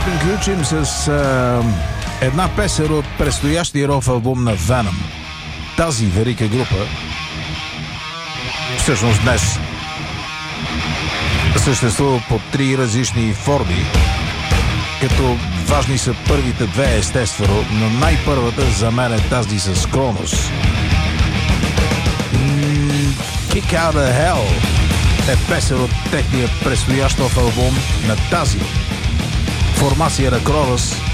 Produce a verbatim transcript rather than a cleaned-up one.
приключим с а, една песен от предстоящия рок албум на Venom. Тази велика група всъщност днес съществува по три различни форми, като важни са първите две, естествено, но най-първата за мен е тази с Кронос. Kick Out of Hell е песен от техния предстоящ албум на тази формация на Кронос.